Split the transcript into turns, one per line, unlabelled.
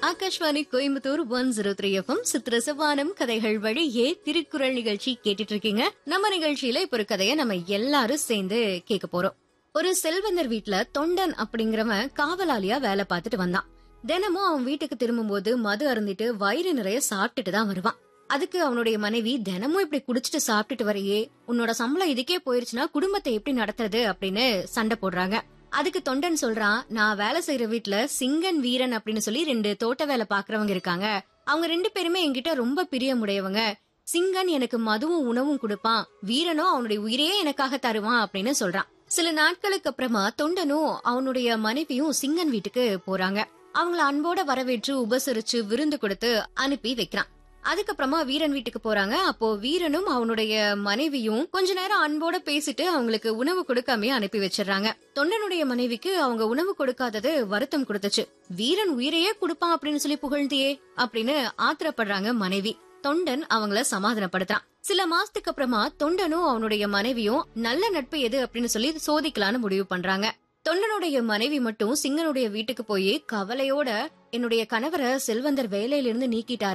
Akashvani Coimbatore 103 FM சித்திரசவானம் கதைகள் வழியே திருக்குறள் நிகழ்ச்சி கேட்டுட்டு இருக்கீங்க. நம்ம நிகழ்ச்சியில இப்ப ஒரு கதைய நம்ம எல்லாரும் சேர்ந்து கேட்க போறோம். ஒரு செல்வந்தர் வீட்டுல தொண்டன் அப்படிங்கிறவன் காவலாளியா வேலை பார்த்துட்டு வந்தான். தினமும் அவன் வீட்டுக்கு திரும்பும் போது மது அருந்திட்டு வயிறு நிறைய சாப்பிட்டுட்டு தான் வருவான். அதுக்கு அவனுடைய மனைவி, தினமும் இப்படி குடிச்சிட்டு சாப்பிட்டுட்டு வரையே, உன்னோட சம்பளம் இதுக்கே போயிருச்சுன்னா குடும்பத்தை எப்படி நடத்துறது அப்படின்னு சண்டை போடுறாங்க. அதுக்கு தொண்டன் சொல்றான், நான் வேலை செய்யற வீட்டுல சிங்கன் வீரன் அப்படின்னு சொல்லி 2 தோட்ட வேலை பாக்குறவங்க இருக்காங்க. அவங்க 2 பேருமே என்கிட்ட ரொம்ப பிரியமுடையவங்க. சிங்கன் எனக்கு மதுவும் உணவும் கொடுப்பான், வீரனும் அவனுடைய உயிரையே எனக்காக தருவான் அப்படின்னு சொல்றான். சில நாட்களுக்கு அப்புறமா தொண்டனும் அவனுடைய மனைவியும் சிங்கன் வீட்டுக்கு போறாங்க. அவங்கள அன்போட வரவேற்று உபசரிச்சு விருந்து கொடுத்து அனுப்பி வைக்கிறான். அதுக்கப்புறமா வீரன் வீட்டுக்கு போறாங்க. அப்போ வீரனும் அவனுடைய மனைவியும் கொஞ்ச நேரம் அன்போட பேசிட்டு அவங்களுக்கு உணவு கொடுக்காமயே அனுப்பி வச்சிடறாங்க. தொண்டனுடைய மனைவிக்கு அவங்க உணவு கொடுக்காதது வருத்தம் கொடுத்துச்சு. வீரன் உயிரையே கொடுப்பான் அப்படின்னு சொல்லி புகழ்ந்தியே அப்படின்னு ஆத்திரப்படுறாங்க மனைவி. தொண்டன் அவங்கள சமாதானப்படுத்துறான். சில மாசத்துக்கு அப்புறமா தொண்டனும் அவனுடைய மனைவியும் நல்ல நட்பு எது அப்படின்னு சொல்லி சோதிக்கலான்னு முடிவு பண்றாங்க. தொண்டனுடைய மனைவி மட்டும் சிங்கனுடைய வீட்டுக்கு போய் கவலையோட, என்னுடைய கணவரை செல்வந்தர் வேலையிலிருந்து நீக்கிட்டாரு,